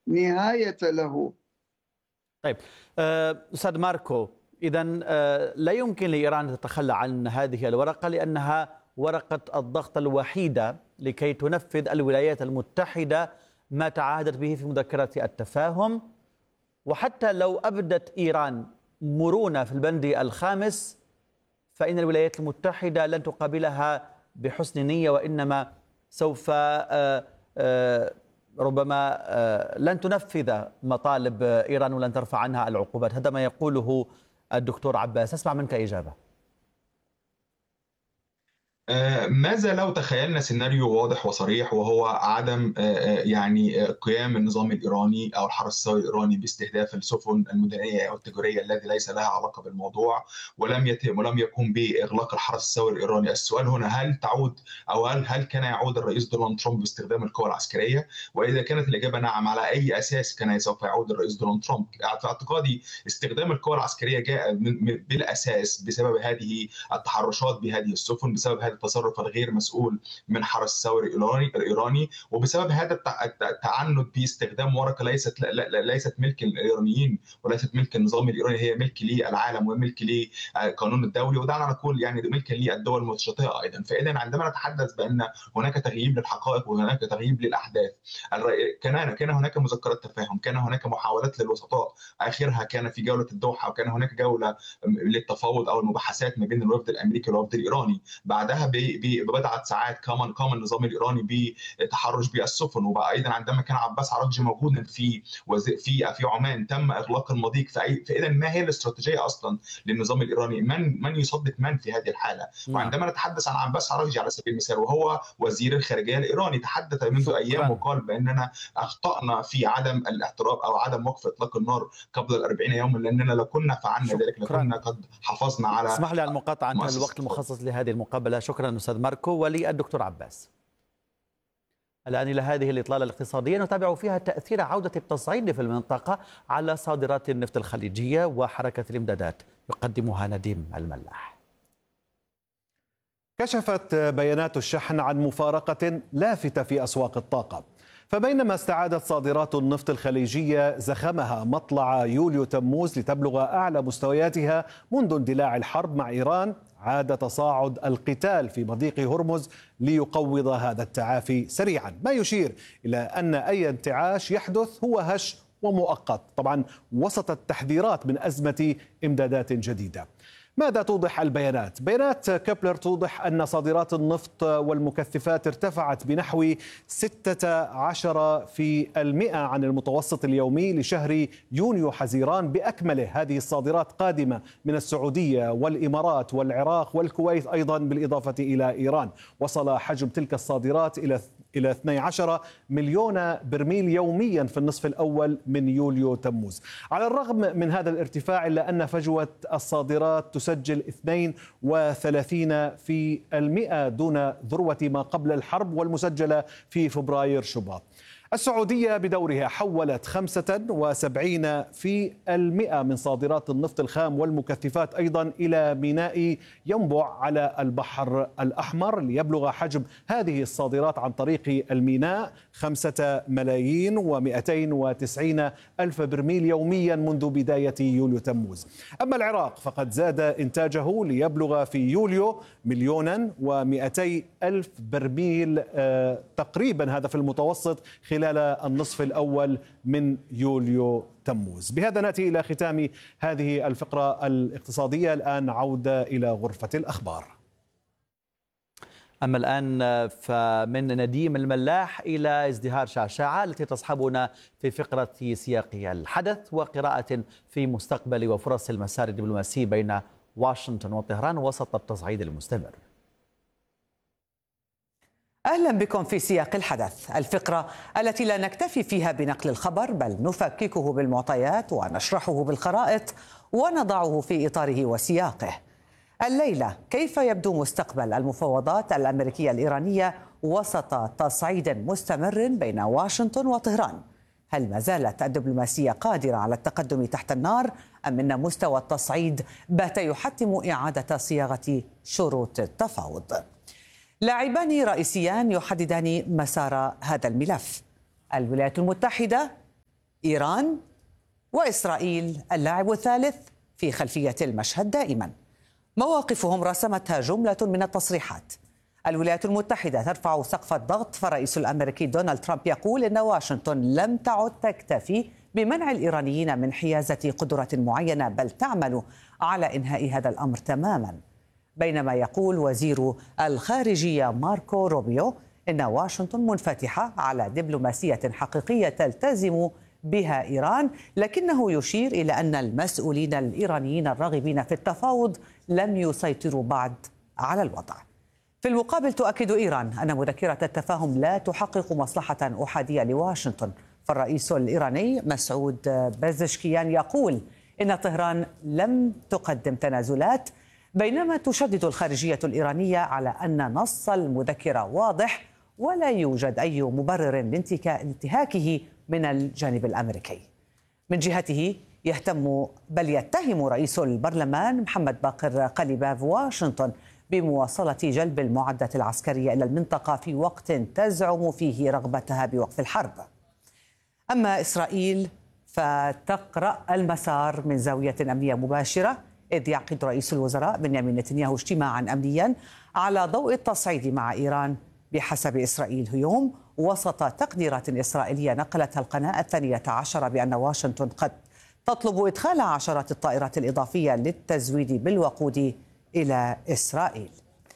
نهاية له. طيب أستاذ ماركو، إذا لا يمكن لإيران أن تتخلى عن هذه الورقة لأنها ورقة الضغط الوحيدة لكي تنفذ الولايات المتحدة ما تعهدت به في مذكرة التفاهم. وحتى لو أبدت إيران مرونة في البند الخامس فإن الولايات المتحدة لن تقابلها بحسن نية، وإنما سوف ربما لن تنفذ مطالب إيران ولن ترفع عنها العقوبات. هذا ما يقوله الدكتور عباس. أسمع منك إجابة. ماذا لو تخيلنا سيناريو واضح وصريح، وهو عدم يعني قيام النظام الإيراني أو الحرس الثوري الإيراني باستهداف السفن المدنية أو التجارية الذي ليس لها علاقة بالموضوع، ولم يقم بإغلاق الحرس الثوري الإيراني؟ السؤال هنا هل تعود أو هل كان يعود الرئيس دونالد ترامب باستخدام القوى العسكرية؟ وإذا كانت الإجابة نعم، على أي أساس كان سوف يعود الرئيس دونالد ترامب؟ في اعتقادي استخدام القوى العسكرية جاء بالأساس بسبب هذه التحرشات بهذه السفن، بسبب هذا التصرف الغير مسؤول من حرس الثوري الإيراني، وبسبب هذا التعنت باستخدام ورقة ليست ملك الإيرانيين وليست ملك النظام الإيراني، هي ملك للعالم وملك للقانون الدولي، ودعنا نقول يعني ملك للدول المتشاطئة أيضا. فإذا عندما نتحدث بأن هناك تغييب للحقائق وهناك تغييب للأحداث، كان هناك مذكرات تفاهم، كان هناك محاولات للوسطاء، آخرها كان في جولة الدوحة، وكان هناك جولة للتفاوض أو المباحثات ما بين الوفد الأمريكي والوفد الإيراني. بعدها ببضعة ساعات قام النظام الإيراني بتحرش بالسفن. وبقى أيضا عندما كان عباس عراقجي موجودا في عمان تم إغلاق المضيق. فإذا ما هي الاستراتيجية أصلا للنظام الإيراني؟ من يصدق من في هذه الحالة؟ وعندما نتحدث عن عباس عراقجي على سبيل المثال، وهو وزير الخارجية الإيراني، تحدث منذ أيام وقال بأننا أخطأنا في عدم الاعتراف أو عدم وقف إطلاق النار قبل 40 يوما، لأننا لو كنا فعلنا ذلك لكنا قد حافظنا على. اسمح لي على المقاطعة، انتهى الوقت المخصص لهذه المقابلة. شكرا أستاذ ماركو وللدكتور عباس. الآن إلى هذه الإطلالة الاقتصادية نتابع فيها تأثير عودة التصعيد في المنطقة على صادرات النفط الخليجية وحركة الإمدادات، يقدمها نديم الملاح. كشفت بيانات الشحن عن مفارقة لافتة في أسواق الطاقة، فبينما استعادت صادرات النفط الخليجية زخمها مطلع يوليو تموز لتبلغ أعلى مستوياتها منذ اندلاع الحرب مع إيران، عاد تصاعد القتال في مضيق هرمز ليقوض هذا التعافي سريعا، ما يشير إلى أن أي انتعاش يحدث هو هش ومؤقت، طبعا وسط التحذيرات من أزمة إمدادات جديدة. ماذا توضح البيانات؟ بيانات كبلر توضح أن صادرات النفط والمكثفات ارتفعت بنحو 16% عن المتوسط اليومي لشهر يونيو حزيران بأكمله. هذه الصادرات قادمة من السعودية والإمارات والعراق والكويت أيضا بالإضافة إلى إيران. وصل حجم تلك الصادرات إلى 12 مليون برميل يوميا في النصف الأول من يوليو تموز. على الرغم من هذا الارتفاع إلا أن فجوة الصادرات تسجل 32% دون ذروة ما قبل الحرب والمسجلة في فبراير شباط. السعودية بدورها حولت 75% من صادرات النفط الخام والمكثفات أيضا إلى ميناء ينبع على البحر الأحمر، ليبلغ حجم هذه الصادرات عن طريق الميناء 5,290,000 برميل يوميا منذ بداية يوليو تموز. أما العراق فقد زاد إنتاجه ليبلغ في يوليو 1,200,000 برميل تقريبا، هذا في المتوسط خلال النصف الأول من يوليو تموز. بهذا نأتي إلى ختام هذه الفقرة الاقتصادية. الآن عودة إلى غرفة الأخبار. أما الآن فمن نديم الملاح إلى ازدهار شعشاعة التي تصحبنا في فقرة سياق الحدث وقراءة في مستقبل وفرص المسار الدبلوماسي بين واشنطن وطهران وسط التصعيد المستمر. أهلا بكم في سياق الحدث، الفقرة التي لا نكتفي فيها بنقل الخبر بل نفككه بالمعطيات ونشرحه بالخرائط ونضعه في إطاره وسياقه. الليلة كيف يبدو مستقبل المفاوضات الأمريكية الإيرانية وسط تصعيد مستمر بين واشنطن وطهران؟ هل ما زالت الدبلوماسية قادرة على التقدم تحت النار أم أن مستوى التصعيد بات يحتم إعادة صياغة شروط التفاوض؟ لاعبان رئيسيان يحددان مسار هذا الملف: الولايات المتحدة إيران وإسرائيل اللاعب الثالث في خلفية المشهد دائما. مواقفهم رسمتها جملة من التصريحات. الولايات المتحدة ترفع سقف الضغط، فالرئيس الأمريكي دونالد ترامب يقول إن واشنطن لم تعد تكتفي بمنع الإيرانيين من حيازة قدرة معينة، بل تعمل على إنهاء هذا الأمر تماما. بينما يقول وزير الخارجية ماركو روبيو إن واشنطن منفتحة على دبلوماسية حقيقية تلتزم بها إيران، لكنه يشير إلى أن المسؤولين الإيرانيين الراغبين في التفاوض لم يسيطروا بعد على الوضع. في المقابل تؤكد إيران أن مذكرة التفاهم لا تحقق مصلحة أحادية لواشنطن، فالرئيس الإيراني مسعود بازشكيان يقول إن طهران لم تقدم تنازلات، بينما تشدد الخارجية الإيرانية على أن نص المذكرة واضح ولا يوجد أي مبرر لانتهاكه من الجانب الأمريكي. من جهته يتهم رئيس البرلمان محمد باقر قليباف واشنطن بمواصلة جلب المعدات العسكرية إلى المنطقة في وقت تزعم فيه رغبتها بوقف الحرب. أما إسرائيل فتقرأ المسار من زاوية أمنية مباشرة، إذ يعقد رئيس الوزراء بنيامين نتنياهو اجتماعا أمنيا على ضوء التصعيد مع إيران بحسب إسرائيل اليوم، وسط تقديرات إسرائيلية نقلتها القناة 12 بأن واشنطن قد تطلب إدخال عشرات الطائرات الإضافية للتزويد بالوقود إلى إسرائيل.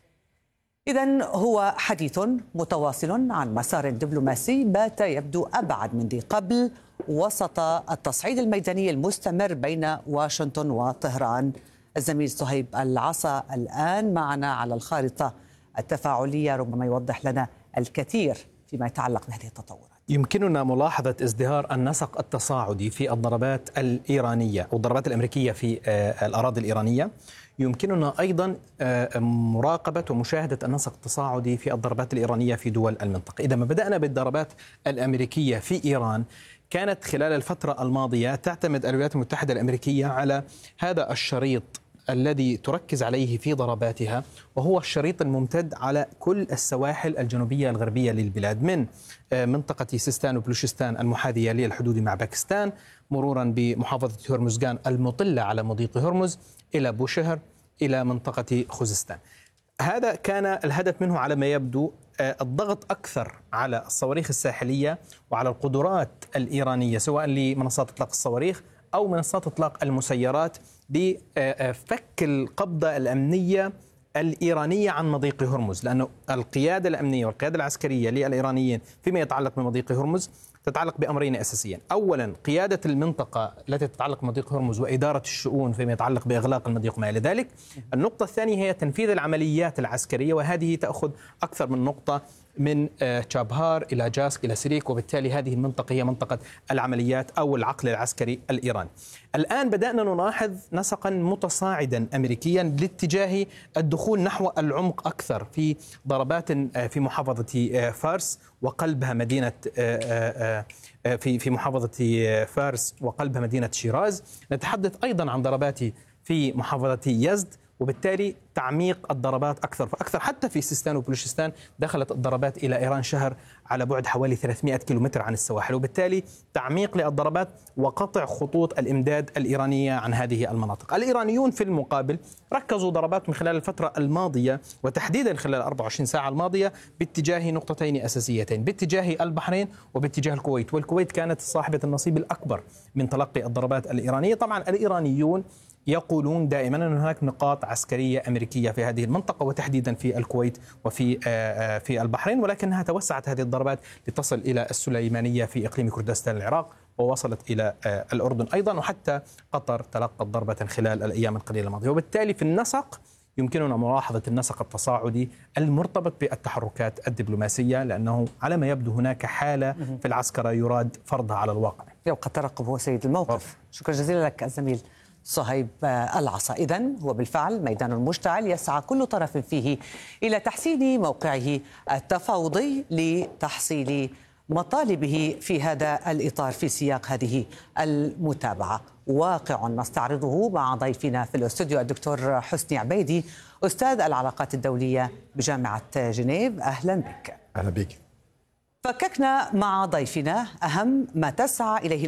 إذن هو حديث متواصل عن مسار دبلوماسي بات يبدو أبعد من ذي قبل وسط التصعيد الميداني المستمر بين واشنطن وطهران. الزميل صهيب العصا الآن معنا على الخارطة التفاعلية، ربما يوضح لنا الكثير فيما يتعلق بهذه التطورات. يمكننا ملاحظة ازدهار النسق التصاعدي في الضربات الإيرانية والضربات الأمريكية في الأراضي الإيرانية. يمكننا أيضا مراقبة ومشاهدة النسق التصاعدي في الضربات الإيرانية في دول المنطقة. إذا ما بدأنا بالضربات الأمريكية في إيران، كانت خلال الفترة الماضية تعتمد الولايات المتحدة الأمريكية على هذا الشريط الذي تركز عليه في ضرباتها، وهو الشريط الممتد على كل السواحل الجنوبية الغربية للبلاد، من منطقة سيستان وبلوشستان المحاذية للحدود مع باكستان، مرورا بمحافظة هرمزغان المطلة على مضيق هرمز، إلى بوشهر، إلى منطقة خوزستان. هذا كان الهدف منه على ما يبدو الضغط أكثر على الصواريخ الساحلية وعلى القدرات الإيرانية، سواء لمنصات إطلاق الصواريخ أو منصات إطلاق المسيرات، لفك القبضة الأمنية الإيرانية عن مضيق هرمز، لأن القيادة الأمنية والقيادة العسكرية للإيرانيين فيما يتعلق بمضيق هرمز تتعلق بأمرين أساسيين: أولا قيادة المنطقة التي تتعلق بمضيق هرمز وإدارة الشؤون فيما يتعلق بإغلاق المضيق وما إلى ذلك. النقطة الثانية هي تنفيذ العمليات العسكرية، وهذه تأخذ أكثر من نقطة، من تشابهار إلى جاسك إلى سريك، وبالتالي هذه المنطقة هي منطقة العمليات أو العقل العسكري الإيراني. الآن بدأنا نلاحظ نسقا متصاعدا أمريكيا لاتجاه الدخول نحو العمق أكثر في ضربات في محافظة فارس وقلبها مدينة في محافظة فارس وقلبها مدينة شيراز. نتحدث أيضا عن ضربات في محافظة يزد، وبالتالي تعميق الضربات أكثر فأكثر. حتى في سيستان وبلوشستان دخلت الضربات إلى إيران شهر على بعد حوالي 300 كيلومتر عن السواحل، وبالتالي تعميق للضربات وقطع خطوط الإمداد الإيرانية عن هذه المناطق. الإيرانيون في المقابل ركزوا ضربات من خلال الفترة الماضية، وتحديدا خلال 24 ساعة الماضية، باتجاه نقطتين أساسيتين: باتجاه البحرين وباتجاه الكويت. والكويت كانت صاحبة النصيب الأكبر من تلقي الضربات الإيرانية. طبعا الإيرانيون يقولون دائما أن هناك نقاط عسكرية أمريكية في هذه المنطقة، وتحديدا في الكويت وفي البحرين، ولكنها توسعت هذه الضربات لتصل إلى السليمانية في إقليم كردستان العراق، ووصلت إلى الأردن أيضا، وحتى قطر تلقت ضربة خلال الأيام القليلة الماضية. وبالتالي في النسق يمكننا ملاحظة النسق التصاعدي المرتبط بالتحركات الدبلوماسية، لأنه على ما يبدو هناك حالة في العسكرة يراد فرضها على الواقع. يبقى الترقب هو سيد الموقف. شكرا جزيلا لك الزميل صهيب العصا. إذن هو بالفعل ميدان مشتعل يسعى كل طرف فيه إلى تحسين موقعه التفاوضي لتحصيل مطالبه في هذا الإطار في سياق هذه المتابعة. واقع نستعرضه مع ضيفنا في الاستوديو الدكتور حسني عبيدي، أستاذ العلاقات الدولية بجامعة جنيف. أهلا بك. أهلا بك. فككنا مع ضيفنا أهم ما تسعى إليه